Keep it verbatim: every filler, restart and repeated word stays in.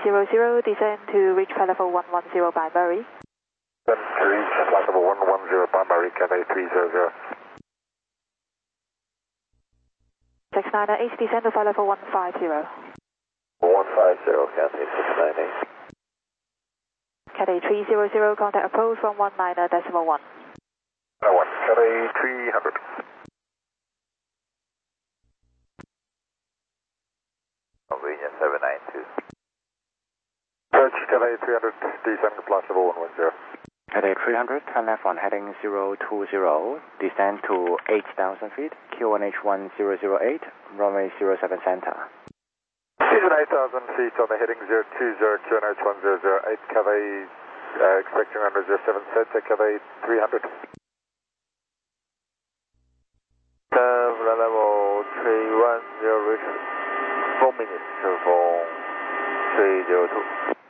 three zero zero, descend to reach flight level one one zero Banbury. Descend to reach flight level one one zero Banbury, Cathay three zero zero. six nine eight, descend to flight level one five zero. one five zero, Cathay six nine eight. Cathay three zero zero, contact approach from one nine decimal one. one, Cathay three hundred. Convenience seven nine two. Search Cathay three hundred, descend to flight level one one zero. Cathay three hundred, turn left on heading zero two zero, descend to eight thousand feet, Q one H one zero zero eight, runway zero seven center. Season eight thousand feet on the heading zero two zero, Q one H one zero zero eight, Cathay uh, expecting under zero seven center, Cathay three hundred. Turn level three one zero, reach four minutes for three zero two.